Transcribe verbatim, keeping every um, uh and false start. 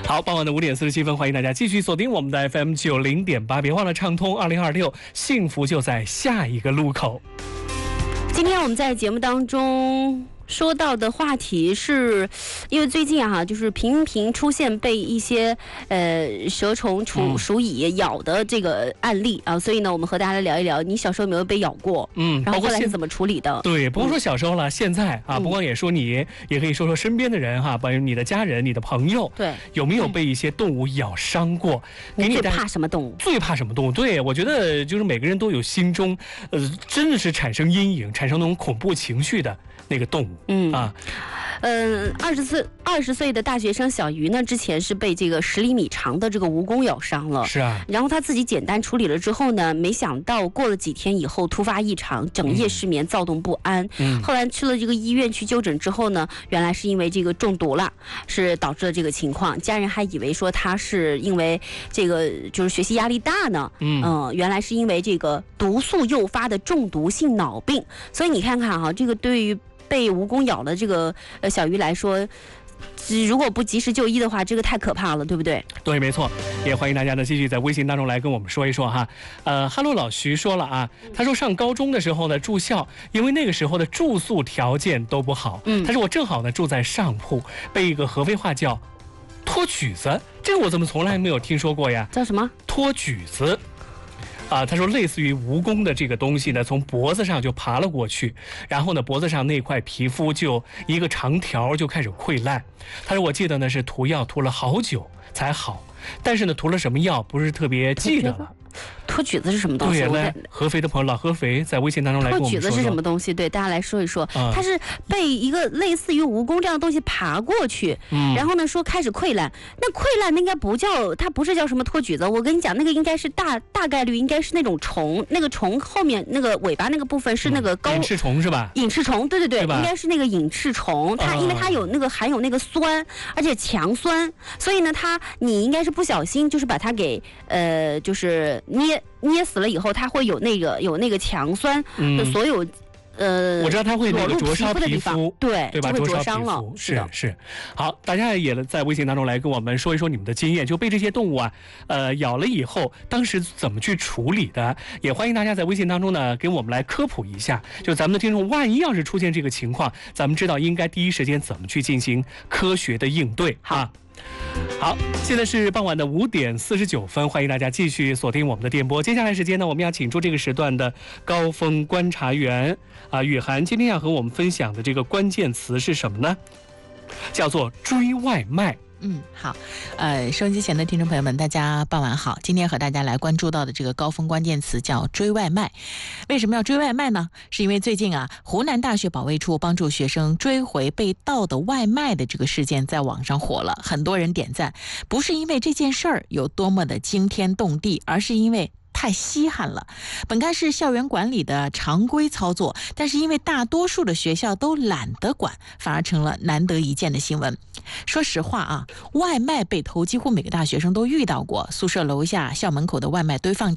好，傍晚的五点四十七分，欢迎大家继续锁定我们的 F M 九零点八，别忘了畅通二零二六，幸福就在下一个路口。 今天我们在节目当中说到的话题是，因为最近啊，就是频频出现被一些呃蛇虫、鼠鼠蚁咬的这个案例啊，所以呢，我们和大家来聊一聊，你小时候有没有被咬过？嗯，然后后来是怎么处理的？ 对，不光说小时候了，嗯、现在啊，不光也说你，嗯、也可以说说身边的人哈，包括你的家人、你的朋友， 对， 有没有被一些动物咬伤过？ 你最怕什么动物？ 最怕什么动物？对，我觉得就是每个人都有心中，呃，真的是产生阴影、产生那种恐怖情绪的那个动物。 嗯啊。 嗯，二十岁二十岁的大学生小鱼呢，之前是被这个十厘米长的这个蜈蚣咬伤了。 是啊。 然后他自己简单处理了之后呢，没想到过了几天以后突发异常，整夜失眠，躁动不安。嗯。后来去了这个医院去就诊之后呢，原来是因为这个中毒了，是导致了这个情况。家人还以为说他是因为这个就是学习压力大呢。嗯。呃、原来是因为这个毒素诱发的中毒性脑病。所以你看看哈，这个对于被蜈蚣咬的这个呃小鱼来说，如果不及时就医的话，这个太可怕了，对不对？ 对，没错。也欢迎大家呢继续在微信当中来跟我们说一说哈。呃，哈喽老徐说了啊，他说上高中的时候呢住校，因为那个时候的住宿条件都不好。嗯，他说我正好呢住在上铺，被一个合肥话叫拖举子，这个我怎么从来没有听说过呀？ 叫什么？ 拖举子。啊，他说类似于蜈蚣的这个东西呢，从脖子上就爬了过去，然后呢，脖子上那块皮肤就一个长条就开始溃烂。他说我记得呢是涂药涂了好久才好，但是呢涂了什么药不是特别记得了。 脱举子是什么东西？ 对，来合肥的朋友老合肥在微信当中来跟我们说说。 脱举子是什么东西？对，大家来说一说。嗯、它是被一个类似于蜈蚣这样的东西爬过去，嗯、然后呢说开始溃烂。那溃烂那应该不叫，它不是叫什么脱举子。我跟你讲，那个应该是大大概率应该是那种虫，那个虫后面那个尾巴那个部分是那个高隐翅虫是吧？ 隐翅虫，对对对，应该是那个隐翅虫。它因为它有那个含有那个酸，而且强酸，所以呢，它你应该是不小心就是把它给呃就是捏。捏死了以后，它会有那个有那个强酸的所有、嗯、呃， 我知道它会那个灼烧皮肤， 对对吧？ 就会灼伤了， 是是。好，大家也在微信当中来跟我们说一说你们的经验，就被这些动物啊，呃，咬了以后，当时怎么去处理的？也欢迎大家在微信当中呢，给我们来科普一下。就咱们的听众，万一要是出现这个情况，咱们知道应该第一时间怎么去进行科学的应对啊。好，现在是傍晚的五点四十九分，欢迎大家继续锁定我们的电波。接下来时间呢，我们要请出这个时段的高峰观察员啊，雨涵，今天要和我们分享的这个关键词是什么呢？叫做追外卖。 嗯，好，呃，收音机前的听众朋友们，大家傍晚好。今天和大家来关注到的这个高峰关键词叫追外卖。为什么要追外卖呢？是因为最近啊，湖南大学保卫处帮助学生追回被盗的外卖的这个事件在网上火了，很多人点赞。不是因为这件事儿有多么的惊天动地，而是因为太稀罕了。本该是校园管理的常规操作，但是因为大多数的学校都懒得管，反而成了难得一见的新闻。说实话啊，外卖被偷几乎每个大学生都遇到过，宿舍楼下、校门口的外卖堆放